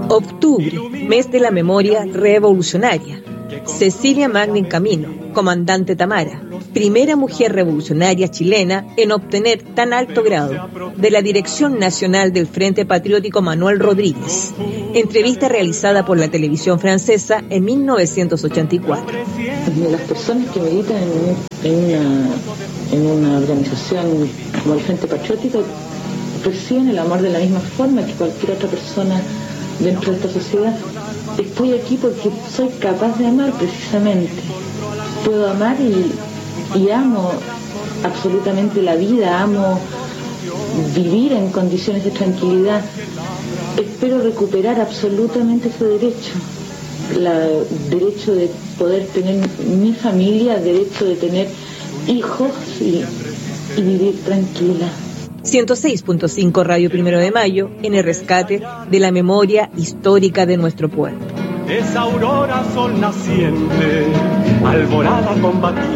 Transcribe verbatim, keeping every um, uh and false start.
Octubre, mes de la memoria revolucionaria. Cecilia Magnin Camino, comandante Tamara, primera mujer revolucionaria chilena en obtener tan alto grado, de la Dirección Nacional del Frente Patriótico Manuel Rodríguez. Entrevista realizada por la televisión francesa en mil novecientos ochenta y cuatro. Las personas que militan en, en, una, en una organización como el Frente Patriótico reciben el amor de la misma forma que cualquier otra persona dentro de esta sociedad. Estoy aquí porque soy capaz de amar, precisamente. Puedo amar y, y amo absolutamente la vida, amo vivir en condiciones de tranquilidad. Espero recuperar absolutamente ese derecho, el derecho de poder tener mi familia, el derecho de tener hijos y, y vivir tranquila. ciento seis punto cinco Radio Primero de Mayo, en el rescate de la memoria histórica de nuestro pueblo. Es aurora, sol naciente, alborada combatiente.